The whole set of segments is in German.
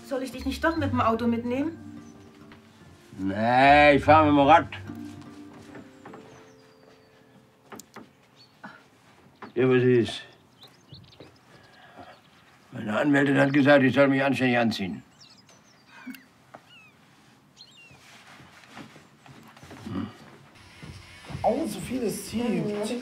Soll ich dich nicht doch mit dem Auto mitnehmen? Nee, ich fahre mit dem Rad. Ja, was ist? Meine Anwältin hat gesagt, ich soll mich anständig anziehen. Oh, so viel ist tief.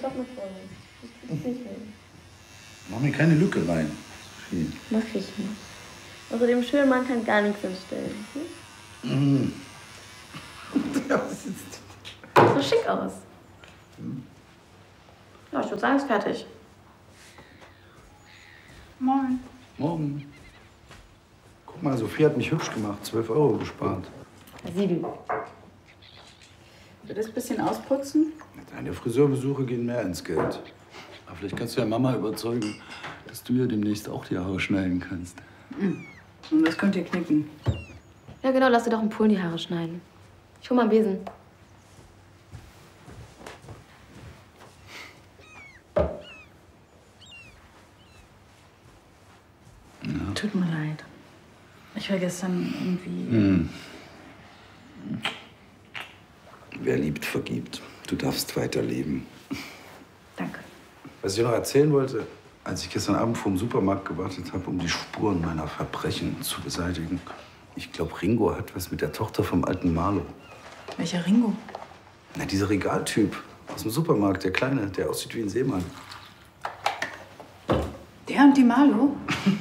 Mach mir keine Lücke rein. Mach ich nicht. Also dem schönen Mann kann gar nichts entstellen. Hm? So schick aus. Ja, ich würde sagen, ist fertig. Moin. Morgen. Guck mal, Sophie hat mich hübsch gemacht. 12 € gespart. 7. Will das ein bisschen ausputzen? Deine Friseurbesuche gehen mehr ins Geld. Aber vielleicht kannst du ja Mama überzeugen, dass du ja demnächst auch die Haare schneiden kannst. Und das könnt ihr knicken. Ja, genau, lass dir doch im Pool die Haare schneiden. Ich hol mal einen Besen. Ja. Tut mir leid. Ich war gestern irgendwie... Wer liebt, vergibt. Du darfst weiterleben. Danke. Was ich noch erzählen wollte, als ich gestern Abend vor dem Supermarkt gewartet habe, um die Spuren meiner Verbrechen zu beseitigen. Ich glaube, Ringo hat was mit der Tochter vom alten Marlo. Welcher Ringo? Na, dieser Regaltyp aus dem Supermarkt, der Kleine, der aussieht wie ein Seemann. Der und die Marlo?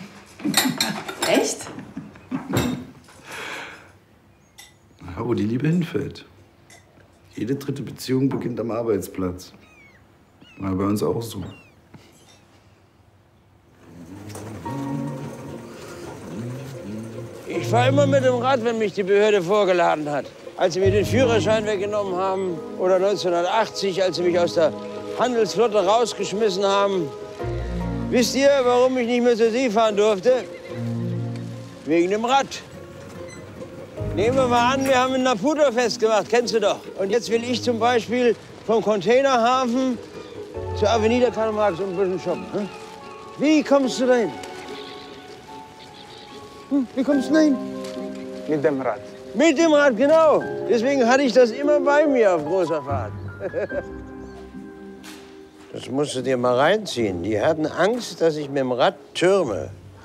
Echt? Ja, wo die Liebe hinfällt. Jede dritte Beziehung beginnt am Arbeitsplatz. War bei uns auch so. Ich fahre immer mit dem Rad, wenn mich die Behörde vorgeladen hat. Als sie mir den Führerschein weggenommen haben oder 1980, als sie mich aus der Handelsflotte rausgeschmissen haben. Wisst ihr, warum ich nicht mehr zur See fahren durfte? Wegen dem Rad. Nehmen wir mal an, wir haben ein Naputo-Fest gemacht, kennst du doch. Und jetzt will ich zum Beispiel vom Containerhafen zur Avenida Karl Marx und ein bisschen shoppen. Hm? Wie kommst du dahin? Wie kommst du dahin? Mit dem Rad. Mit dem Rad, genau. Deswegen hatte ich das immer bei mir auf großer Fahrt. Das musst du dir mal reinziehen. Die hatten Angst, dass ich mit dem Rad türme.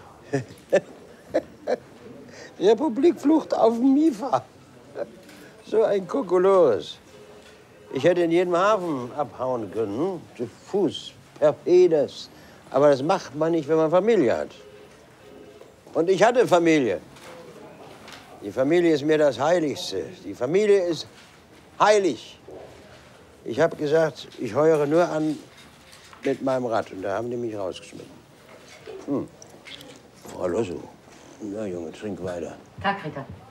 Republikflucht auf dem Mifa. So ein Kokolores. Ich hätte in jedem Hafen abhauen können, zu Fuß, per Pedes. Aber das macht man nicht, wenn man Familie hat. Und ich hatte Familie. Die Familie ist mir das Heiligste. Die Familie ist heilig. Ich habe gesagt, ich heuere nur an mit meinem Rad. Und da haben die mich rausgeschmissen. Frau Losso. Na, Junge, trink weiter. Tag, Rita.